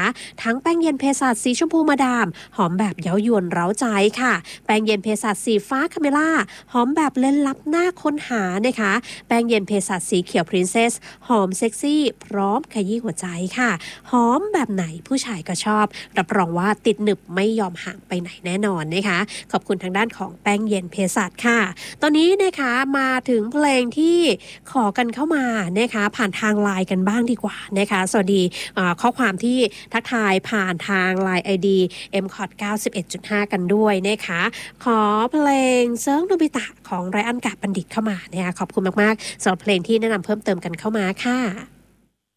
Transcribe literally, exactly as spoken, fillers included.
ทั้งแป้งเย็นเภสัชสีชมพูมาดามหอมแบบเย้ายวนเร้าใจค่ะแป้งเย็นเภสัชสีฟ้าคาเมล่าหอมแบบเล่นลับหน้าค้นหานะคะแป้งเย็นเภสัชสีเขียวพรินเซสหอมเซ็กซี่พร้อมขยี้หัวใจค่ะหอมแบบไหนผู้ชายก็ชอบรับรองว่าติดหนึบไม่ยอมห่างไปไหนแน่นอนนะคะขอบคุณทางด้านของแป้งเย็นเภสัชค่ะตอนนี้นะคะมาถึงเพลงที่ขอกันเข้ามานะคะผ่านทางไลน์กันบ้างดีกว่านะคะสวัสดีข้อความที่ทักทายผ่านทาง ไลน์ ไอ ดี เอ็ม คอท เก้าสิบเอ็ดจุดห้า กันด้วยนะคะขอเพลงเซิร์งโนบิตะของไรอันกาบัณฑิตเข้ามานะคะขอบคุณมากๆสำหรับเพลงที่แนะนำเพิ่มเติมกันเข้ามาค่ะ